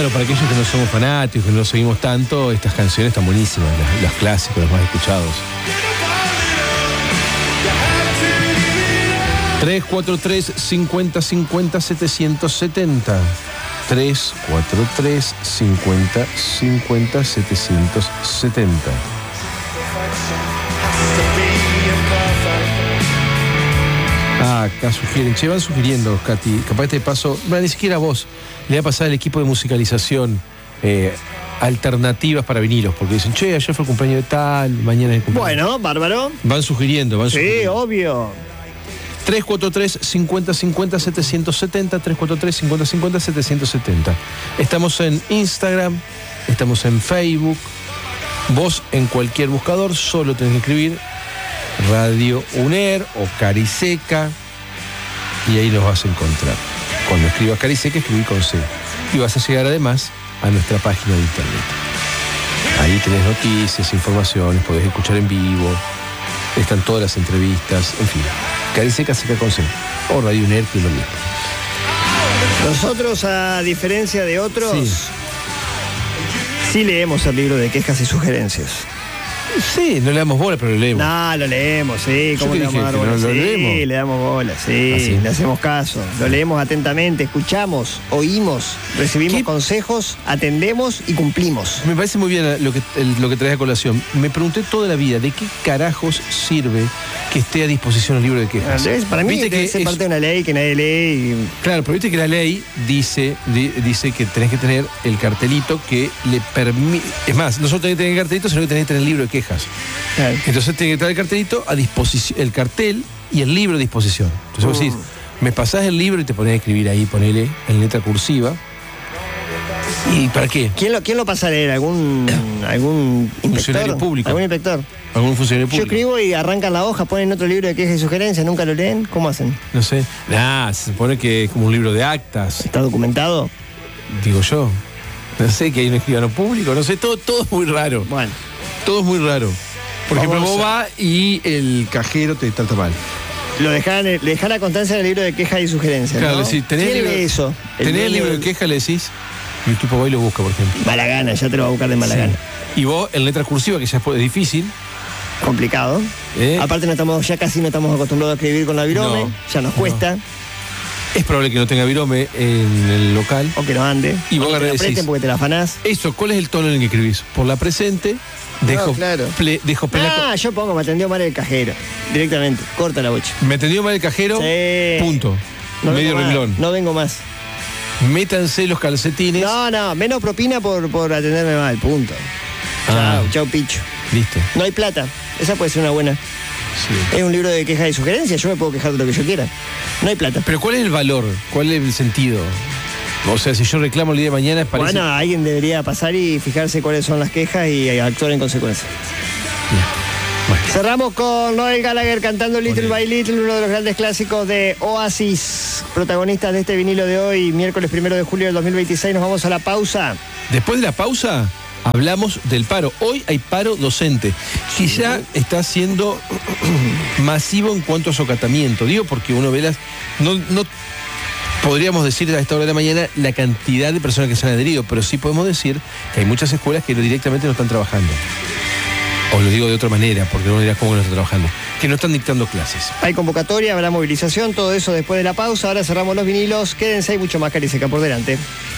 Claro, para aquellos que no somos fanáticos, que no los seguimos tanto, estas canciones están buenísimas, los clásicos, los más escuchados. 343 50 50 770. 343 50 50 770. Acá sugieren, van sugiriendo, Katy, capaz este paso, bueno, ni siquiera vos, le va a pasar al equipo de musicalización alternativas para vinilos, porque dicen, ayer fue el cumpleaños de tal, mañana es el cumpleaños. Bueno, bárbaro. Van sugiriendo. Sí, obvio. 343 50 50 770, 343 50 50 770. Estamos en Instagram, estamos en Facebook. Vos en cualquier buscador solo tenés que escribir Radio UNER o Cariseca y ahí los vas a encontrar. Cuando escribas Cariseca, escribí con C. Y vas a llegar además a nuestra página de internet. Ahí tenés noticias, informaciones, podés escuchar en vivo, están todas las entrevistas, en fin. Cariseca, Seca con C. O Radio UNER, que es lo mismo. Nosotros, a diferencia de otros, sí leemos el libro de quejas y sugerencias. Sí, no le damos bola, pero lo leemos. No, lo leemos, sí. ¿Cómo le damos bola? ¿Lo leemos? Sí, le damos bola, sí, le hacemos caso. Lo leemos atentamente, escuchamos, oímos, recibimos consejos, atendemos y cumplimos. Me parece muy bien lo que traes a colación. Me pregunté toda la vida, ¿de qué carajos sirve que esté a disposición el libro de quejas? Para mí debe ser parte de una ley que nadie lee. Claro, pero viste que la ley dice que tenés que tener el cartelito que le permite... Es más, no solo tenés que tener el cartelito, sino que tenés que tener el libro de quejas. Claro. Entonces tenés que tener el cartelito a disposición, el cartel y el libro a disposición. Entonces vos decís, me pasás el libro y te ponés a escribir ahí, ponele en letra cursiva. ¿Y para qué? ¿Quién lo pasa a leer? ¿Algún funcionario público? ¿Algún inspector? ¿Algún funcionario público? Yo escribo y arrancan la hoja, ponen otro libro de quejas y sugerencias, ¿nunca lo leen? ¿Cómo hacen? No sé. Se supone que es como un libro de actas. ¿Está documentado? Digo yo. No sé, que hay un escribano público, no sé, todo es muy raro. Bueno. Todo es muy raro. Por ejemplo, vos vas y el cajero te trata mal. Lo dejar la constancia del libro de quejas y sugerencias. Claro, ¿no? ¿Tenés ¿Quién lee eso? ¿Tenés el libro de quejas? Le decís. Y el tipo va y lo busca, por ejemplo. Mala gana, ya te lo va a buscar de mala gana. Y vos, en letra cursiva, que ya es difícil. Complicado. Aparte, ya casi no estamos acostumbrados a escribir con la virome. Ya nos cuesta. Es probable que no tenga virome en el local. O que no ande. Y vos agarrás y decís, porque te la afanás. Eso, ¿cuál es el tono en el que escribís? Por la presente. Yo pongo, me atendió mal el cajero. Directamente, corta la bocha. Me atendió mal el cajero, punto. No medio renglón. No vengo más. Métanse los calcetines. No, menos propina por atenderme mal, punto. Chao, picho. Listo. No hay plata, esa puede ser una buena. Sí. Es un libro de quejas y sugerencias, yo me puedo quejar de lo que yo quiera. No hay plata. Pero ¿cuál es el valor? ¿Cuál es el sentido? O sea, si yo reclamo el día de mañana, parece... Bueno, alguien debería pasar y fijarse cuáles son las quejas y actuar en consecuencia. Bueno. Cerramos con Noel Gallagher cantando Little by Little, uno de los grandes clásicos de Oasis, protagonistas de este vinilo de hoy, miércoles 1 de julio del 2026. Nos vamos a la pausa. Después de la pausa, hablamos del paro. Hoy hay paro docente, que ya está siendo masivo en cuanto a su acatamiento. Digo porque uno ve no podríamos decir a esta hora de la mañana la cantidad de personas que se han adherido, pero sí podemos decir que hay muchas escuelas que directamente no están trabajando. O lo digo de otra manera, porque no dirás cómo no están trabajando. Que no están dictando clases. Hay convocatoria, habrá movilización, todo eso después de la pausa. Ahora cerramos los vinilos. Quédense, hay mucho más Cariseca por delante.